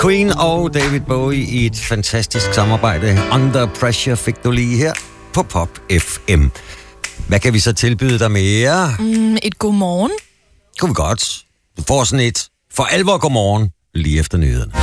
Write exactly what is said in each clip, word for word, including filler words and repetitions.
Queen og David Bowie i et fantastisk samarbejde. Under Pressure fik du lige her på Pop F M. Hvad kan vi så tilbyde dig mere? Mm, et godmorgen. Kunne vi godt. Du får sådan et for alvor godmorgen lige efter nyhederne.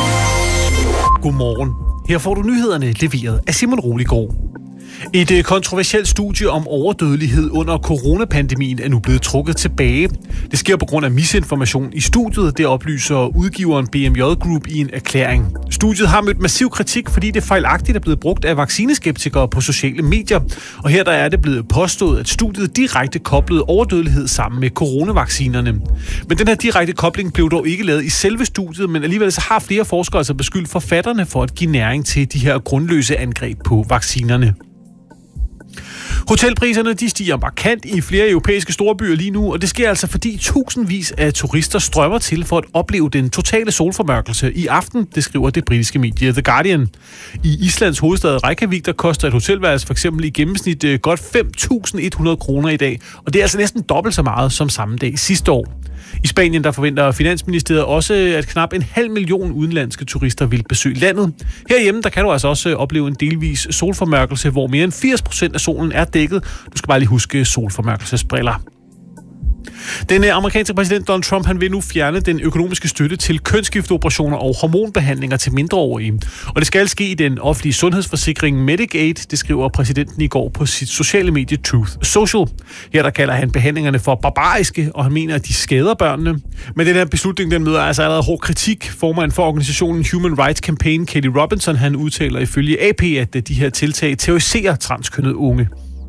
Godmorgen. Her får du nyhederne leveret af Simon Roligård. Et kontroversielt studie om overdødelighed under coronapandemien er nu blevet trukket tilbage. Det sker på grund af misinformation i studiet, det oplyser udgiveren B M J Group i en erklæring. Studiet har mødt massiv kritik, fordi det fejlagtigt er blevet brugt af vaccineskeptikere på sociale medier. Og her der er det blevet påstået, at studiet direkte koblede overdødelighed sammen med coronavaccinerne. Men den her direkte kobling blev dog ikke lavet i selve studiet, men alligevel så har flere forskere altså beskyldt forfatterne for at give næring til de her grundløse angreb på vaccinerne. Hotelpriserne de stiger markant i flere europæiske storbyer lige nu, og det sker altså fordi tusindvis af turister strømmer til for at opleve den totale solformørkelse i aften, det skriver det britiske medie The Guardian. I Islands hovedstad Reykjavik, der koster et hotelværelse for eksempel i gennemsnit godt fem tusind et hundrede kroner i dag, og det er altså næsten dobbelt så meget som samme dag sidste år. I Spanien der forventer Finansministeriet også, at knap en halv million udenlandske turister vil besøge landet. Herhjemme der kan du altså også opleve en delvis solformørkelse, hvor mere end firs procent af solen er dækket. Du skal bare lige huske solformørkelsesbriller. Den amerikanske præsident Donald Trump han vil nu fjerne den økonomiske støtte til kønsskifteoperationer og hormonbehandlinger til mindreårige. Og det skal ske i den offentlige sundhedsforsikring Medicaid, det skriver præsidenten i går på sit sociale medie Truth Social. Her der kalder han behandlingerne for barbariske, og han mener, at de skader børnene. Men den her beslutning den møder altså allerede hård kritik. Formanden for organisationen Human Rights Campaign, Katie Robinson, han udtaler ifølge A P, at de her tiltag terroriserer transkønnede unge.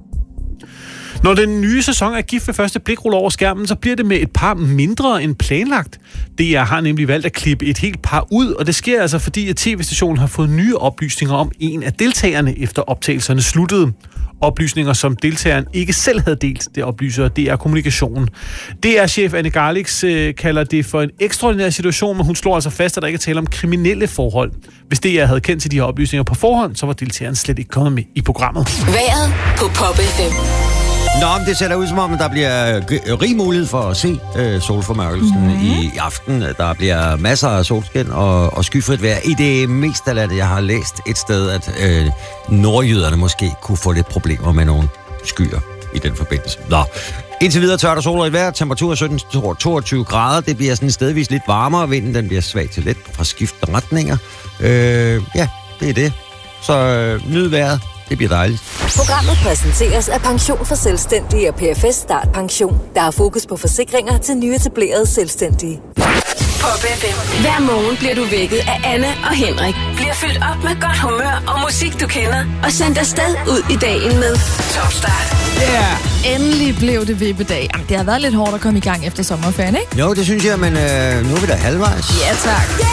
Når den nye sæson af Gift ved første blik ruller over skærmen, så bliver det med et par mindre end planlagt. D R har nemlig valgt at klippe et helt par ud, og det sker altså fordi, at T V-stationen har fået nye oplysninger om en af deltagerne efter optagelserne sluttede. Oplysninger, som deltageren ikke selv havde delt, det oplyser D R Kommunikation. D R-chef Anne Garlix øh, kalder det for en ekstraordinær situation, men hun slår altså fast, at der ikke er tale om kriminelle forhold. Hvis D R havde kendt til de her oplysninger på forhånd, så var deltageren slet ikke kommet med i programmet. Vejret på Pop F M. Nå, men det ser da ud som om, at der bliver rig mulighed for at se øh, solformørkelsen mm-hmm. i aften. Der bliver masser af solskin og, og skyfrit vejr. I det meste af landet, jeg har læst et sted, at øh, nordjyderne måske kunne få lidt problemer med nogle skyer i den forbindelse. Nå, indtil videre tørt og solrigt vejr. Temperatur sytten til toogtyve grader. Det bliver sådan stedvis lidt varmere. Vinden den bliver svag til let fra skiftende retninger. Øh, ja, det er det. Så øh, nyd vejret. Det bliver dejligt. Programmet præsenteres af Pension for Selvstændige og P F S Start Pension, der har fokus på forsikringer til nyetablerede selvstændige. Pop F M. Hver morgen bliver du vækket af Anne og Henrik. Bliver fyldt op med godt humør og musik, du kender. Og sendt afsted ud i dagen med Top Start. Ja, yeah. Endelig blev det vippedag. Jamen, det har været lidt hårdt at komme i gang efter sommerferien, ikke? Jo, det synes jeg, men øh, nu er vi da halvvejs. Ja, tak.